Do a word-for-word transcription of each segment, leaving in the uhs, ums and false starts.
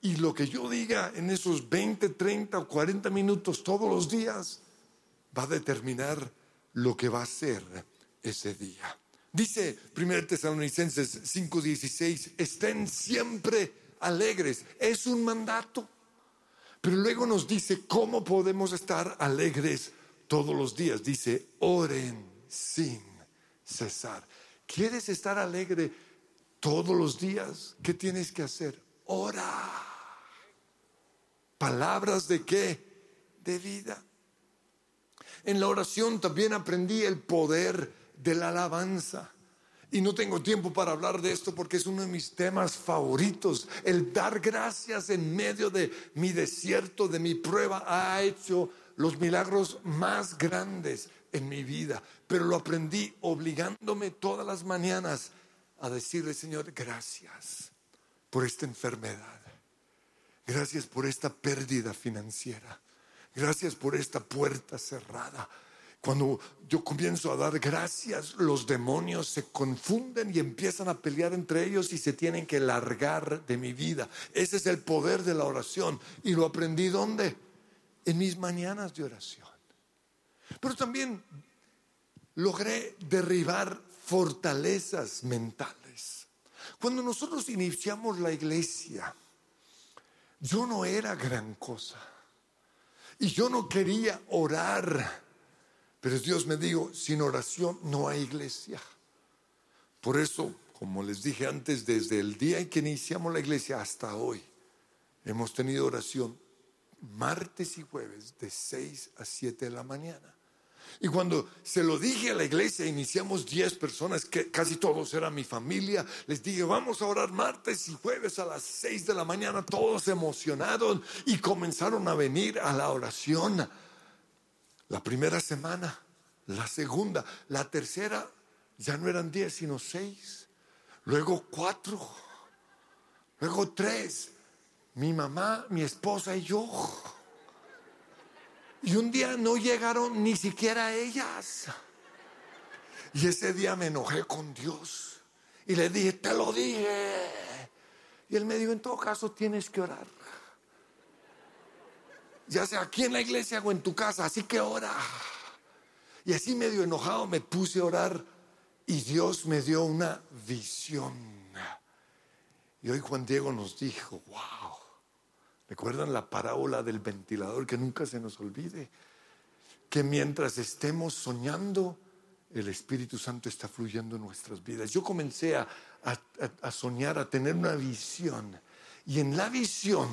Y lo que yo diga en esos veinte, treinta o cuarenta minutos todos los días va a determinar lo que va a ser ese día. Dice primera Tesalonicenses cinco dieciséis, estén siempre alegres. Es un mandato. Pero luego nos dice cómo podemos estar alegres todos los días. Dice, oren sin cesar. ¿Quieres estar alegre todos los días? ¿Qué tienes que hacer? Ora. ¿Palabras de qué? De vida. En la oración también aprendí el poder de la alabanza. Y no tengo tiempo para hablar de esto porque es uno de mis temas favoritos. El dar gracias en medio de mi desierto, de mi prueba, ha hecho los milagros más grandes en mi vida. Pero lo aprendí obligándome todas las mañanas a decirle, Señor, gracias por esta enfermedad. Gracias por esta pérdida financiera. Gracias por esta puerta cerrada. Cuando yo comienzo a dar gracias, los demonios se confunden y empiezan a pelear entre ellos y se tienen que largar de mi vida. Ese es el poder de la oración. Y lo aprendí ¿dónde? En mis mañanas de oración. Pero también logré derribar fortalezas mentales. Cuando nosotros iniciamos la iglesia, yo no era gran cosa. Y yo no quería orar. Pero Dios me dijo, sin oración no hay iglesia. Por eso, como les dije antes, desde el día en que iniciamos la iglesia hasta hoy, hemos tenido oración martes y jueves de seis a siete de la mañana. Y cuando se lo dije a la iglesia, iniciamos diez personas, que casi todos eran mi familia. Les dije, vamos a orar martes y jueves a las seis de la mañana. Todos se emocionaron y comenzaron a venir a la oración. La primera semana, la segunda, la tercera, ya no eran diez, sino seis. Luego cuatro, luego tres. Mi mamá, mi esposa y yo. Y un día no llegaron ni siquiera ellas. Y ese día me enojé con Dios. Y le dije, te lo dije. Y él me dijo, en todo caso tienes que orar. Ya sea aquí en la iglesia o en tu casa, así que ora. Y así medio enojado me puse a orar. Y Dios me dio una visión. Y hoy Juan Diego nos dijo, wow. ¿Recuerdan la parábola del ventilador? Que nunca se nos olvide. Que mientras estemos soñando, el Espíritu Santo está fluyendo en nuestras vidas. Yo comencé a, a, a soñar, a tener una visión. Y en la visión,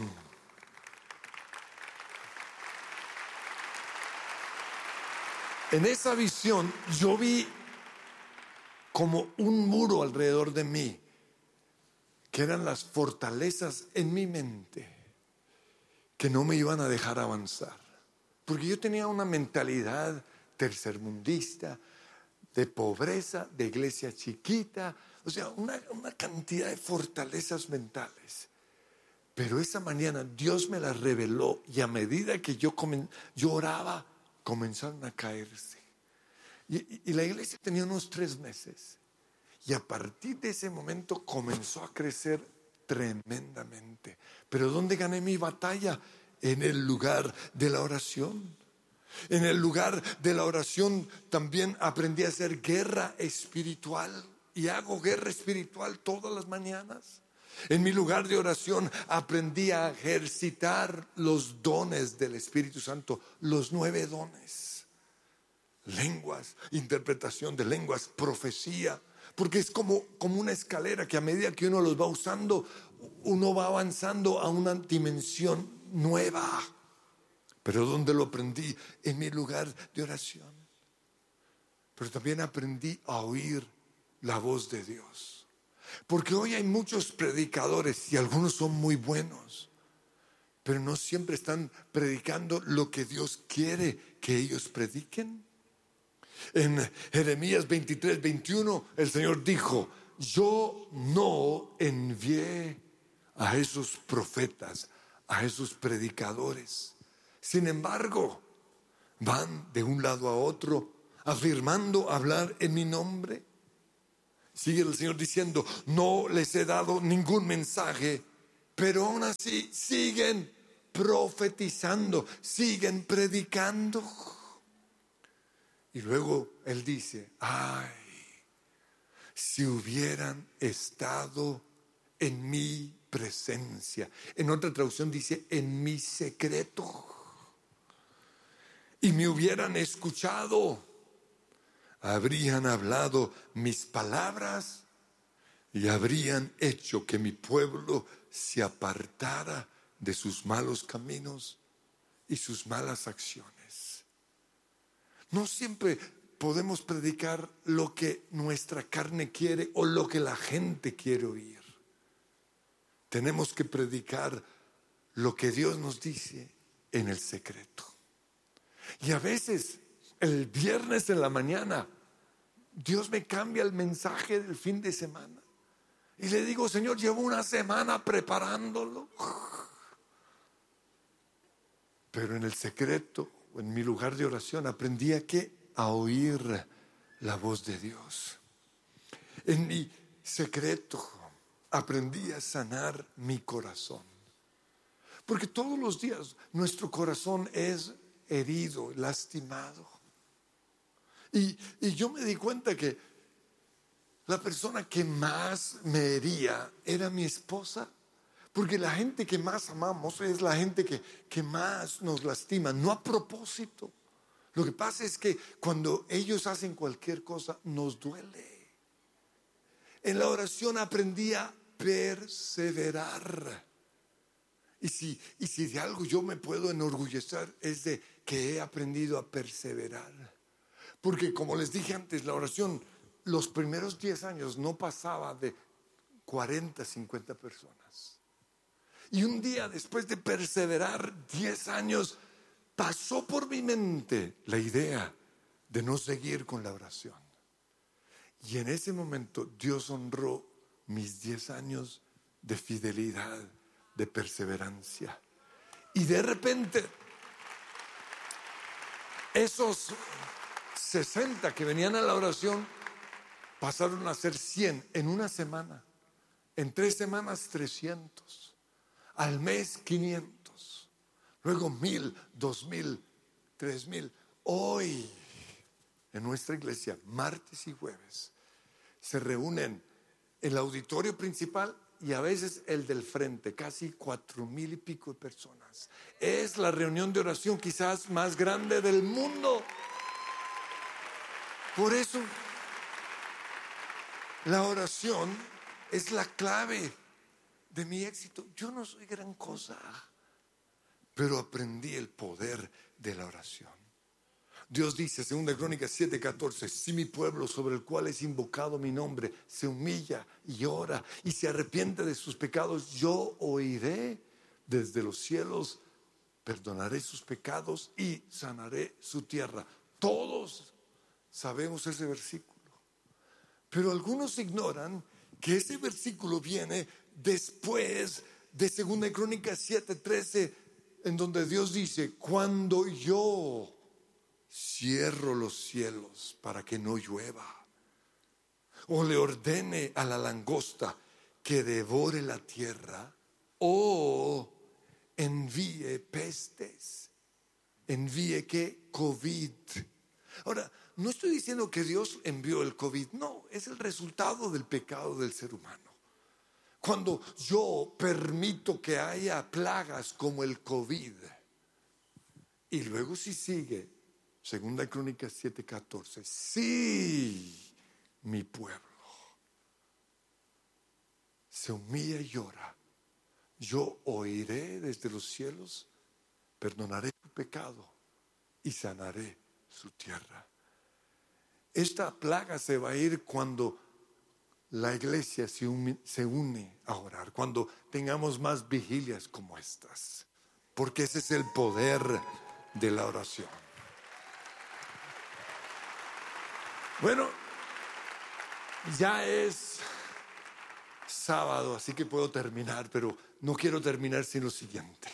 en esa visión, yo vi como un muro alrededor de mí, que eran las fortalezas en mi mente, que no me iban a dejar avanzar. Porque yo tenía una mentalidad tercermundista, de pobreza, de iglesia chiquita, o sea, una, una cantidad de fortalezas mentales. Pero esa mañana Dios me las reveló y a medida que yo, comen, yo oraba, comenzaron a caerse. Y, y, y la iglesia tenía unos tres meses. Y a partir de ese momento comenzó a crecer tremendamente. Pero ¿dónde gané mi batalla? En el lugar de la oración. En el lugar de la oración también aprendí a hacer guerra espiritual. Y hago guerra espiritual todas las mañanas. En mi lugar de oración aprendí a ejercitar los dones del Espíritu Santo. Los nueve dones. Lenguas, interpretación de lenguas, profecía. Porque es como, como una escalera que a medida que uno los va usando, uno va avanzando a una dimensión nueva. Pero ¿dónde lo aprendí? En mi lugar de oración. Pero también aprendí a oír la voz de Dios. Porque hoy hay muchos predicadores y algunos son muy buenos, pero no siempre están predicando lo que Dios quiere que ellos prediquen. En Jeremías veintitrés, veintiuno, el Señor dijo, yo no envié a esos profetas, a esos predicadores. Sin embargo, van de un lado a otro, afirmando hablar en mi nombre. Sigue el Señor diciendo, no les he dado ningún mensaje pero aún así siguen profetizando, siguen predicando. Y luego él dice, ay, si hubieran estado en mi presencia. En otra traducción dice, en mi secreto. Y me hubieran escuchado, habrían hablado mis palabras y habrían hecho que mi pueblo se apartara de sus malos caminos y sus malas acciones. No siempre podemos predicar lo que nuestra carne quiere o lo que la gente quiere oír. Tenemos que predicar lo que Dios nos dice en el secreto. Y a veces, el viernes en la mañana, Dios me cambia el mensaje del fin de semana. Y le digo, Señor, llevo una semana preparándolo. Pero en el secreto, en mi lugar de oración, aprendí a qué, a oír la voz de Dios. En mi secreto aprendí a sanar mi corazón. Porque todos los días nuestro corazón es herido, lastimado. Y, y yo me di cuenta que la persona que más me hería era mi esposa. Porque la gente que más amamos es la gente que, que más nos lastima, no a propósito. Lo que pasa es que cuando ellos hacen cualquier cosa, nos duele. En la oración aprendí a perseverar. Y si, y si de algo yo me puedo enorgullecer, es de que he aprendido a perseverar. Porque como les dije antes, la oración, los primeros diez años no pasaba de cuarenta, cincuenta personas. Y un día, después de perseverar diez años, pasó por mi mente la idea de no seguir con la oración. Y en ese momento Dios honró mis diez años de fidelidad, de perseverancia. Y de repente, esos sesenta que venían a la oración pasaron a ser cien en una semana. En tres semanas, trescientos. Al mes, quinientos. Luego mil, dos mil, tres mil. Hoy, en nuestra iglesia, martes y jueves, se reúnen el auditorio principal y a veces el del frente, casi cuatro mil y pico de personas. Es la reunión de oración quizás más grande del mundo. Por eso, la oración es la clave de mi éxito. Yo no soy gran cosa, pero aprendí el poder de la oración. Dios dice, segunda Crónicas siete catorce, si mi pueblo sobre el cual es invocado mi nombre se humilla y ora y se arrepiente de sus pecados, yo oiré desde los cielos, perdonaré sus pecados y sanaré su tierra. Todos sabemos ese versículo, pero algunos ignoran que ese versículo viene después de segunda Crónicas siete trece, en donde Dios dice, cuando yo cierro los cielos para que no llueva, o le ordene a la langosta que devore la tierra, o envíe pestes, envíe que COVID. Ahora, no estoy diciendo que Dios envió el COVID, no, es el resultado del pecado del ser humano. Cuando yo permito que haya plagas como el COVID, y luego si sigue, segunda Crónicas siete catorce, si mi pueblo se humilla y llora, yo oiré desde los cielos, perdonaré su pecado y sanaré su tierra. Esta plaga se va a ir cuando la iglesia se une, se une a orar, cuando tengamos más vigilias como estas, porque ese es el poder de la oración. Bueno, ya es sábado, así que puedo terminar, pero no quiero terminar sin lo siguiente.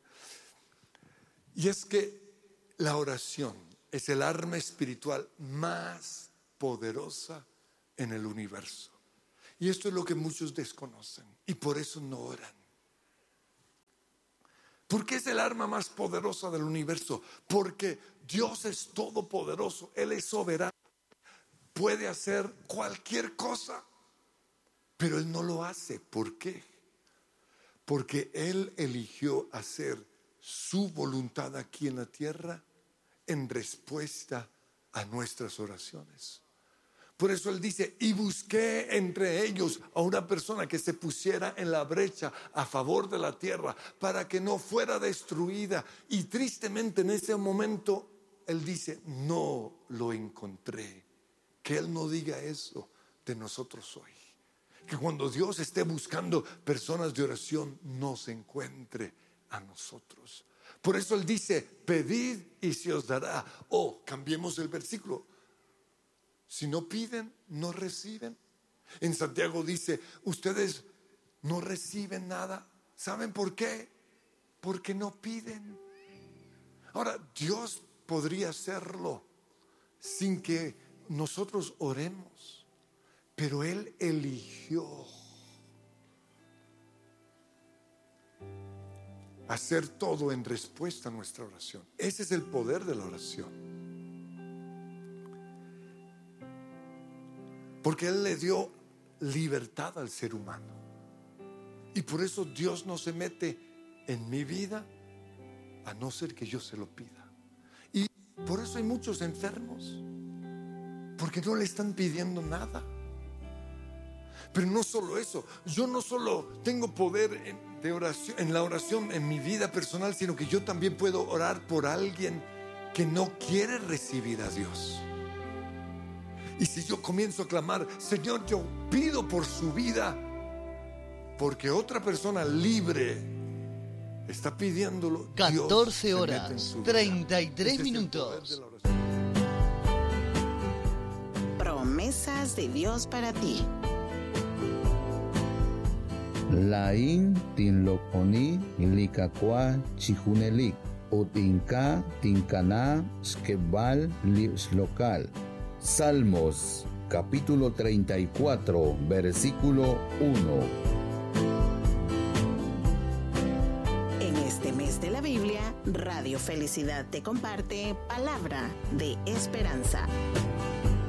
Y es que la oración es el arma espiritual más poderosa en el universo. Y esto es lo que muchos desconocen y por eso no oran. ¿Por qué es el arma más poderosa del universo? Porque Dios es todopoderoso, Él es soberano, puede hacer cualquier cosa, pero Él no lo hace. ¿Por qué? Porque Él eligió hacer su voluntad aquí en la tierra en respuesta a nuestras oraciones. Por eso Él dice, y busqué entre ellos a una persona que se pusiera en la brecha a favor de la tierra para que no fuera destruida. Y tristemente en ese momento Él dice, no lo encontré. Que Él no diga eso de nosotros hoy. Que cuando Dios esté buscando personas de oración, no se encuentre a nosotros. Por eso Él dice, pedid y se os dará. O cambiemos el versículo. Si no piden, no reciben. En Santiago dice, ustedes no reciben nada. ¿Saben por qué? Porque no piden. Ahora, Dios podría hacerlo sin que nosotros oremos, pero Él eligió hacer todo en respuesta a nuestra oración. Ese es el poder de la oración. Porque Él le dio libertad al ser humano. Y por eso Dios no se mete en mi vida a no ser que yo se lo pida. Y por eso hay muchos enfermos, porque no le están pidiendo nada. Pero no solo eso, yo no solo tengo poder en, de oración, en la oración en mi vida personal, sino que yo también puedo orar por alguien que no quiere recibir a Dios. Y si yo comienzo a clamar, Señor, yo pido por su vida, porque otra persona libre está pidiéndolo. catorce horas, treinta y tres minutos. Promesas de Dios para ti. Lain tinlokoni likakwa chihunelik, utinka tinkana skebal local. Salmos, capítulo treinta y cuatro, versículo uno. En este mes de la Biblia, Radio Felicidad te comparte palabra de esperanza.